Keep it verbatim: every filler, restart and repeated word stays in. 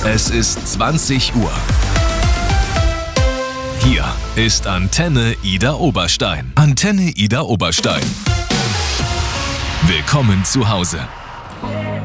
Es ist zwanzig Uhr. Hier ist Antenne Ida Oberstein. Antenne Ida Oberstein. Willkommen zu Hause.